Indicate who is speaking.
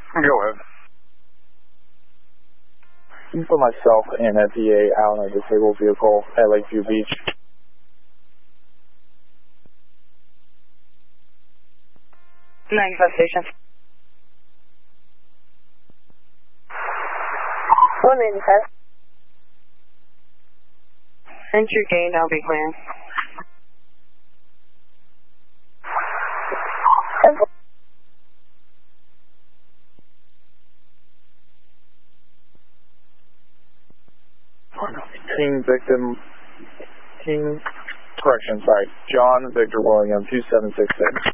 Speaker 1: Go ahead.
Speaker 2: You put myself and a DA out in a disabled vehicle at Lakeview Beach.
Speaker 3: Manifestation. 185. Entry gain, I'll be clearing.
Speaker 2: John Victor William 2766.